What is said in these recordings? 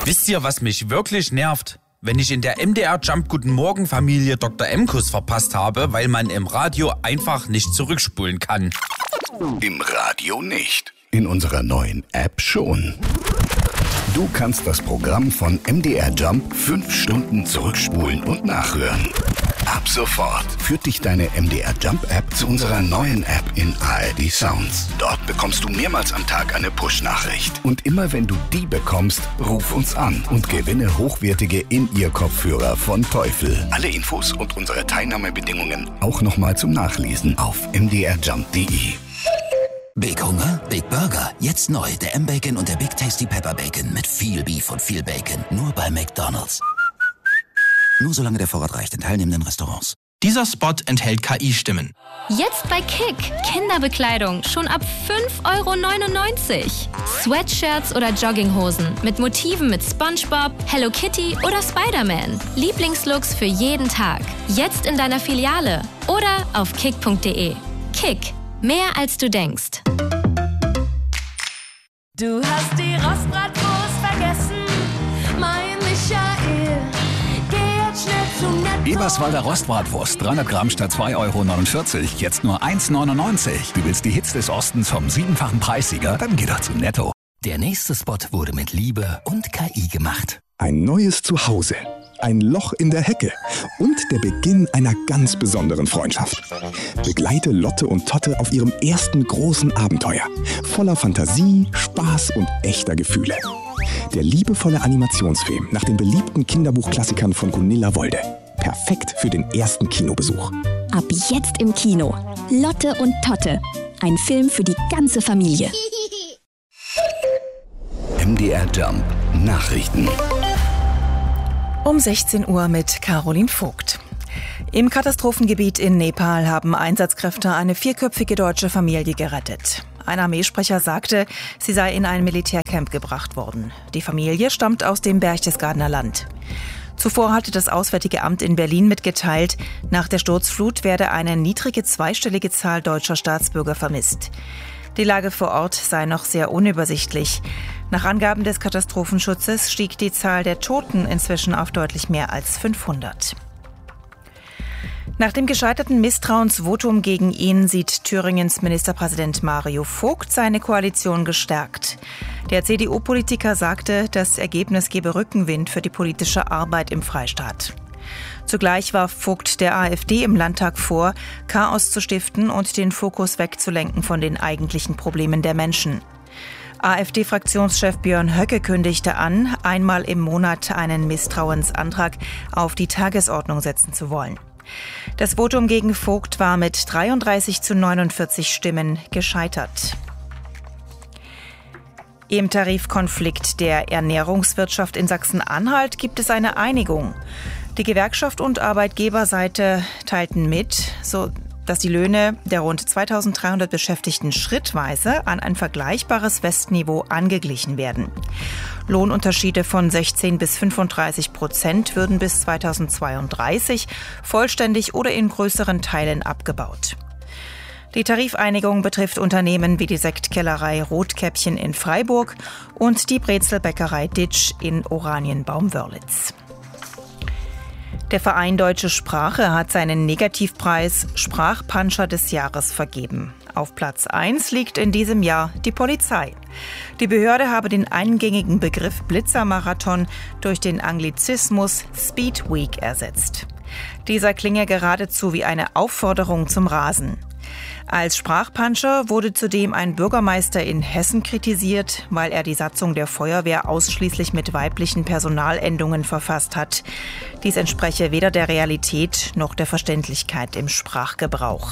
Wisst ihr, was mich wirklich nervt? Wenn ich in der MDR Jump Guten Morgen Familie Dr. M-Kuss verpasst habe, weil man im Radio einfach nicht zurückspulen kann. Im Radio nicht. In unserer neuen App schon. Du kannst das Programm von MDR Jump 5 Stunden zurückspulen und nachhören. Ab sofort führt dich deine MDR Jump App zu unserer neuen App in ARD Sounds. Dort bekommst du mehrmals am Tag eine Push-Nachricht. Und immer wenn du die bekommst, ruf uns an und gewinne hochwertige In-Ear-Kopfhörer von Teufel. Alle Infos und unsere Teilnahmebedingungen auch nochmal zum Nachlesen auf mdrjump.de. Big Hunger, Big Burger. Jetzt neu der M-Bacon und der Big Tasty Pepper Bacon mit viel Beef und viel Bacon. Nur bei McDonald's. Nur solange der Vorrat reicht in teilnehmenden Restaurants. Dieser Spot enthält KI-Stimmen. Jetzt bei Kick. Kinderbekleidung schon ab 5,99 €. Sweatshirts oder Jogginghosen mit Motiven mit SpongeBob, Hello Kitty oder Spider-Man. Lieblingslooks für jeden Tag. Jetzt in deiner Filiale oder auf kick.de. Kick. Mehr als du denkst. Du hast die Rostbratwurst vergessen, mein Michael. Geh jetzt schnell zu Netto. Eberswalder Rostbratwurst, 300 Gramm statt 2,49 €, jetzt nur 1,99 €. Du willst die Hits des Ostens vom 7-fachen Preissieger? Dann geh doch zu Netto. Der nächste Spot wurde mit Liebe und KI gemacht. Ein neues Zuhause, ein Loch in der Hecke und der Beginn einer ganz besonderen Freundschaft. Begleite Lotte und Totte auf ihrem ersten großen Abenteuer. Voller Fantasie, Spaß und echter Gefühle. Der liebevolle Animationsfilm nach den beliebten Kinderbuchklassikern von Gunilla Wolde. Perfekt für den ersten Kinobesuch. Ab jetzt im Kino. Lotte und Totte. Ein Film für die ganze Familie. MDR Jump Nachrichten. Um 16 Uhr mit Caroline Vogt. Im Katastrophengebiet in Nepal haben Einsatzkräfte eine 4-köpfige deutsche Familie gerettet. Ein Armeesprecher sagte, sie sei in ein Militärcamp gebracht worden. Die Familie stammt aus dem Berchtesgadener Land. Zuvor hatte das Auswärtige Amt in Berlin mitgeteilt, nach der Sturzflut werde eine niedrige zweistellige Zahl deutscher Staatsbürger vermisst. Die Lage vor Ort sei noch sehr unübersichtlich. Nach Angaben des Katastrophenschutzes stieg die Zahl der Toten inzwischen auf deutlich mehr als 500. Nach dem gescheiterten Misstrauensvotum gegen ihn sieht Thüringens Ministerpräsident Mario Vogt seine Koalition gestärkt. Der CDU-Politiker sagte, das Ergebnis gebe Rückenwind für die politische Arbeit im Freistaat. Zugleich warf Vogt der AfD im Landtag vor, Chaos zu stiften und den Fokus wegzulenken von den eigentlichen Problemen der Menschen. AfD-Fraktionschef Björn Höcke kündigte an, einmal im Monat einen Misstrauensantrag auf die Tagesordnung setzen zu wollen. Das Votum gegen Vogt war mit 33:49 Stimmen gescheitert. Im Tarifkonflikt der Ernährungswirtschaft in Sachsen-Anhalt gibt es eine Einigung. Die Gewerkschaft und Arbeitgeberseite teilten mit, dass die Löhne der rund 2.300 Beschäftigten schrittweise an ein vergleichbares Westniveau angeglichen werden. Lohnunterschiede von 16 bis 35% würden bis 2032 vollständig oder in größeren Teilen abgebaut. Die Tarifeinigung betrifft Unternehmen wie die Sektkellerei Rotkäppchen in Freiburg und die Brezelbäckerei Ditsch in Oranienbaum-Wörlitz. Der Verein Deutsche Sprache hat seinen Negativpreis Sprachpuncher des Jahres vergeben. Auf Platz 1 liegt in diesem Jahr die Polizei. Die Behörde habe den eingängigen Begriff Blitzermarathon durch den Anglizismus Speed Week ersetzt. Dieser klinge geradezu wie eine Aufforderung zum Rasen. Als Sprachpuncher wurde zudem ein Bürgermeister in Hessen kritisiert, weil er die Satzung der Feuerwehr ausschließlich mit weiblichen Personalendungen verfasst hat. Dies entspreche weder der Realität noch der Verständlichkeit im Sprachgebrauch.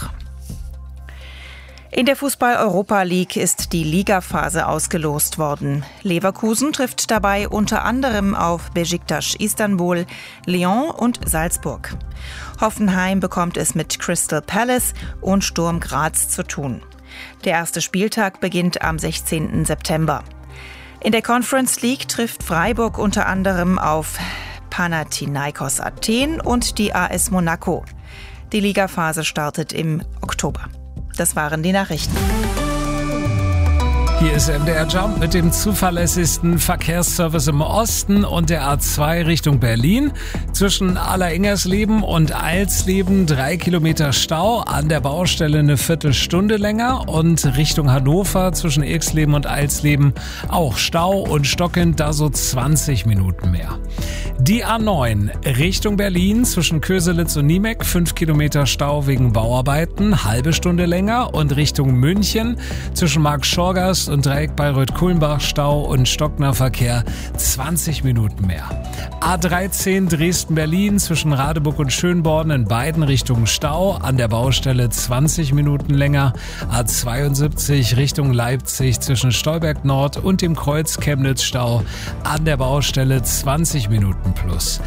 In der Fußball-Europa League ist die Ligaphase ausgelost worden. Leverkusen trifft dabei unter anderem auf Beşiktaş Istanbul, Lyon und Salzburg. Hoffenheim bekommt es mit Crystal Palace und Sturm Graz zu tun. Der erste Spieltag beginnt am 16. September. In der Conference League trifft Freiburg unter anderem auf Panathinaikos Athen und die AS Monaco. Die Ligaphase startet im Oktober. Das waren die Nachrichten. Hier ist MDR Jump mit dem zuverlässigsten Verkehrsservice im Osten und der A2 Richtung Berlin. Zwischen Alleringers-Leben und Alsleben 3 Kilometer Stau, an der Baustelle eine Viertelstunde länger, und Richtung Hannover zwischen Irxleben und Alsleben auch Stau und stockend, da so 20 Minuten mehr. Die A9 Richtung Berlin zwischen Köselitz und Niemek 5 Kilometer Stau wegen Bauarbeiten, halbe Stunde länger, und Richtung München zwischen Marktschorgast und Dreieck Bayreuth-Kulmbach Stau und stockender Verkehr 20 Minuten mehr. A13 Dresden-Berlin zwischen Radeburg und Schönborn in beiden Richtungen Stau, an der Baustelle 20 Minuten länger. A72 Richtung Leipzig zwischen Stolberg Nord und dem Kreuz Chemnitz Stau, an der Baustelle 20 Minuten plus.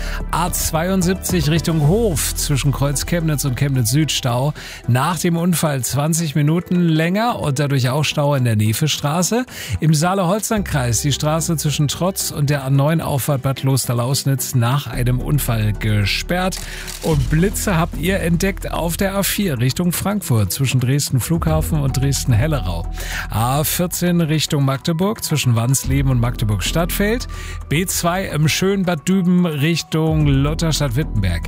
A72 Richtung Hof zwischen Kreuz Chemnitz und Chemnitz Süd Stau, nach dem Unfall 20 Minuten länger und dadurch auch Stau in der Nefestraße. Im Saale-Holstein-Kreis die Straße zwischen Trotz und der A9 Auffahrt Bad Klosterlausnitz nach einem Unfall gesperrt. Und Blitze habt ihr entdeckt auf der A4 Richtung Frankfurt zwischen Dresden Flughafen und Dresden-Hellerau. A14 Richtung Magdeburg zwischen Wansleben und Magdeburg Stadtfeld. B2 im schönen Bad Düben Richtung Lutherstadt-Wittenberg.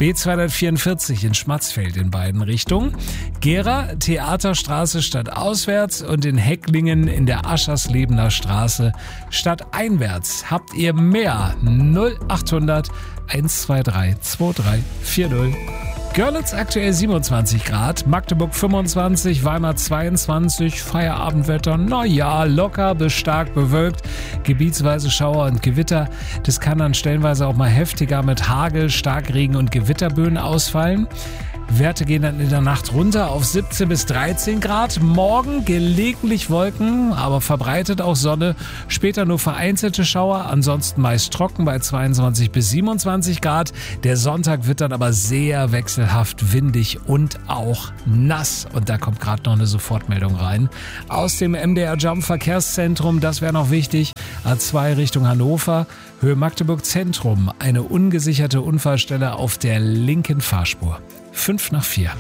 B244 in Schmatzfeld in beiden Richtungen. Gera Theaterstraße stadtauswärts und in Hecklingen in der Ascherslebener Straße stadteinwärts. Habt ihr mehr? 0800 123 2340. Görlitz aktuell 27 Grad, Magdeburg 25, Weimar 22, Feierabendwetter, naja, locker bis stark bewölkt, gebietsweise Schauer und Gewitter. Das kann dann stellenweise auch mal heftiger mit Hagel, Starkregen und Gewitterböen ausfallen. Werte gehen dann in der Nacht runter auf 17 bis 13 Grad. Morgen gelegentlich Wolken, aber verbreitet auch Sonne. Später nur vereinzelte Schauer, ansonsten meist trocken bei 22 bis 27 Grad. Der Sonntag wird dann aber sehr wechselhaft, windig und auch nass. Und da kommt gerade noch eine Sofortmeldung rein. Aus dem MDR Jump Verkehrszentrum, das wäre noch wichtig. A2 Richtung Hannover, Höhe Magdeburg Zentrum. Eine ungesicherte Unfallstelle auf der linken Fahrspur. 5:04.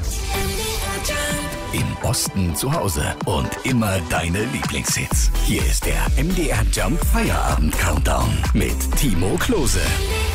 Im Osten zu Hause und immer deine Lieblingshits. Hier ist der MDR Jump Feierabend Countdown mit Timo Klose.